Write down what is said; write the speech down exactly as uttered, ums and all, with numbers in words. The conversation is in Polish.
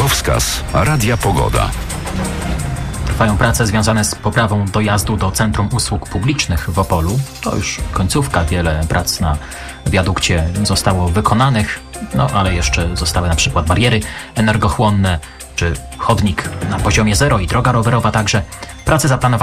Drogowskaz Radia Pogoda. Trwają prace związane z poprawą dojazdu do Centrum Usług Publicznych w Opolu. To już końcówka. Wiele prac na wiadukcie zostało wykonanych, no ale jeszcze zostały na przykład bariery energochłonne, czy chodnik na poziomie zero i droga rowerowa także. Prace zaplanowane